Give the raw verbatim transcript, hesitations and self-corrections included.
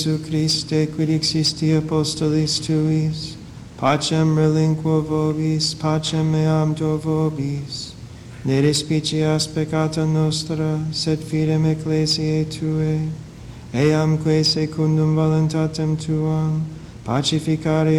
Jesu Christe, quid existi apostolis tuis, pacem relinquo vobis, pacem meam do vobis. Ne respicias peccata nostra, sed fidem ecclesiae Tuae, eamque secundum voluntatem Tuam, pacificare